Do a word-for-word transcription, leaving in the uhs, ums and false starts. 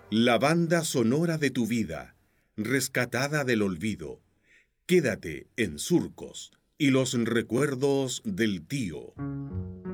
La banda sonora de tu vida, rescatada del olvido. Quédate en Surcos y los recuerdos del tío.